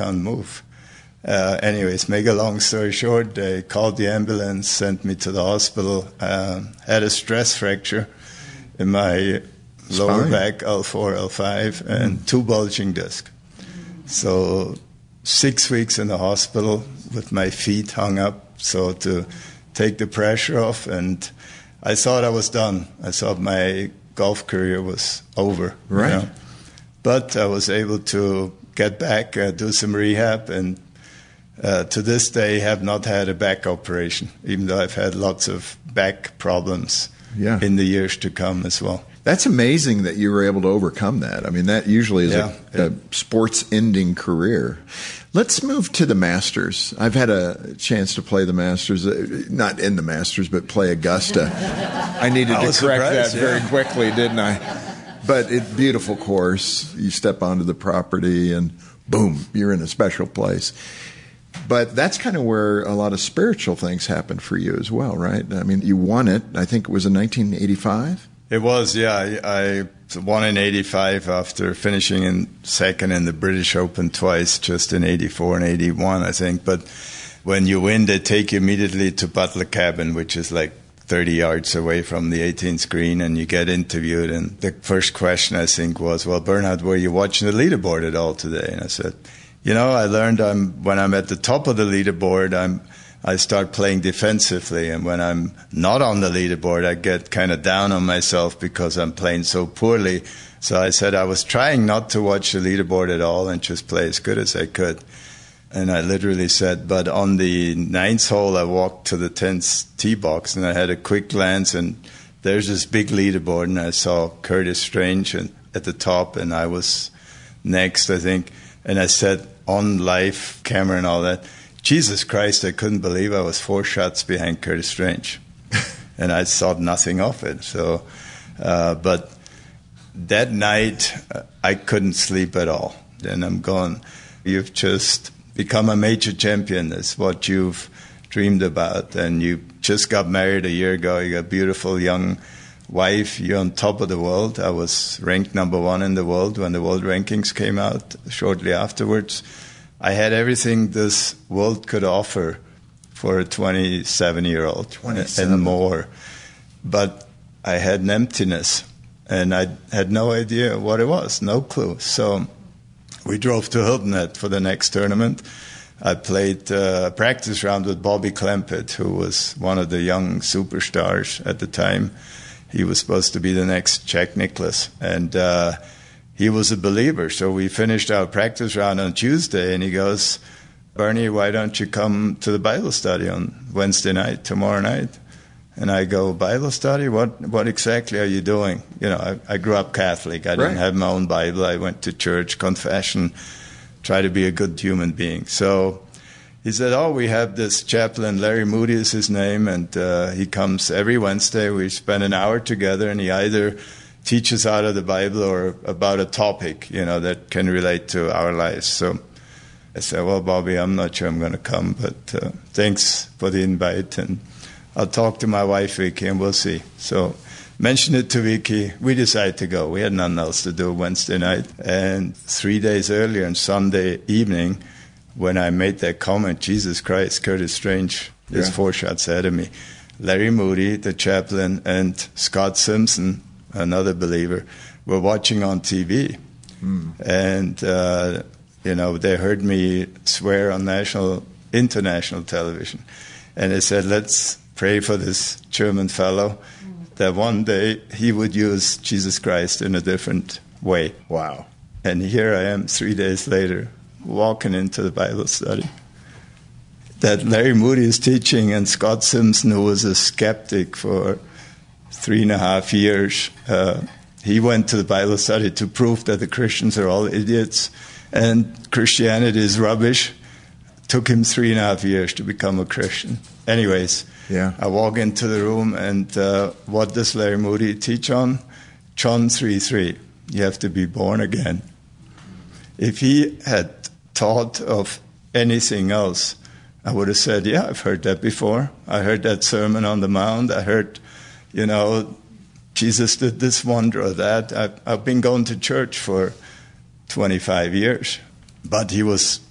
can't move. Anyways, make a long story short, they called the ambulance, sent me to the hospital, had a stress fracture in my lower back, L4, L5, and 2 bulging discs. So 6 weeks in the hospital with my feet hung up, so to take the pressure off, and I thought I was done. I thought my golf career was over. Right. You know? But I was able to get back, do some rehab, and to this day have not had a back operation, even though I've had lots of back problems in the years to come as well. That's amazing that you were able to overcome that. I mean, that usually is a sports-ending career. Let's move to the Masters. I've had a chance to play the Masters, not in the Masters, but play Augusta. I needed to correct that very quickly, didn't I? But beautiful course. You step onto the property and boom, you're in a special place. But that's kind of where a lot of spiritual things happen for you as well, right? I mean, you won it, I think it was in 1985? It was, yeah. I won in 85 after finishing in second in the British Open twice, just in 84 and 81, I think. But when you win, they take you immediately to Butler Cabin, which is like 30 yards away from the 18th green, and you get interviewed. And the first question, I think, was, well, Bernhard, were you watching the leaderboard at all today? And I said, you know, I learned when I'm at the top of the leaderboard, I start playing defensively, and when I'm not on the leaderboard, I get kind of down on myself because I'm playing so poorly. So I said I was trying not to watch the leaderboard at all and just play as good as I could. And I literally said, but on the 9th hole, I walked to the 10th tee box, and I had a quick glance, and there's this big leaderboard, and I saw Curtis Strange at the top, and I was next, I think. And I said on live camera and all that, Jesus Christ, I couldn't believe I was 4 shots behind Curtis Strange. And I thought nothing of it. So, but that night, I couldn't sleep at all. Then I'm going, you've just become a major champion. That's what you've dreamed about. And you just got married a year ago. You got a beautiful young wife. You're on top of the world. I was ranked number 1 in the world when the world rankings came out shortly afterwards. I had everything this world could offer for a 27-year-old and more. But I had an emptiness, and I had no idea what it was, no clue. So we drove to Hilton Head for the next tournament. I played a practice round with Bobby Clempett, who was one of the young superstars at the time. He was supposed to be the next Jack Nicklaus. And he was a believer. So we finished our practice round on Tuesday, and he goes, Bernie, why don't you come to the Bible study on Wednesday night, tomorrow night? And I go, Bible study? What exactly are you doing? You know, I grew up Catholic. I didn't have my own Bible. I went to church, confession, try to be a good human being. So he said, we have this chaplain, Larry Moody is his name, and he comes every Wednesday. We spend an hour together, and he either teaches out of the Bible or about a topic, you know, that can relate to our lives. So I said, well, Bobby, I'm not sure I'm going to come, but thanks for the invite, and I'll talk to my wife, Vicky, and we'll see. So mentioned it to Vicky. We decided to go. We had nothing else to do Wednesday night. And 3 days earlier, on Sunday evening, when I made that comment, Jesus Christ, Curtis Strange is 4 shots ahead of me. Larry Moody, the chaplain, and Scott Simpson, another believer, were watching on TV. And, you know, they heard me swear on international television. And they said, let's pray for this German fellow that one day he would use Jesus Christ in a different way. Wow. And here I am 3 days later, walking into the Bible study that Larry Moody is teaching, and Scott Simpson, who was a skeptic for 3.5 years, he went to the Bible study to prove that the Christians are all idiots and Christianity is rubbish. Took him 3.5 years to become a Christian. Anyways, I walk into the room, and what does Larry Moody teach on? John 3:3. You have to be born again. If he had taught of anything else, I would have said, yeah, I've heard that before. I heard that Sermon on the Mount. I heard, you know, Jesus did this wonder or that. I've been going to church for 25 years. But he was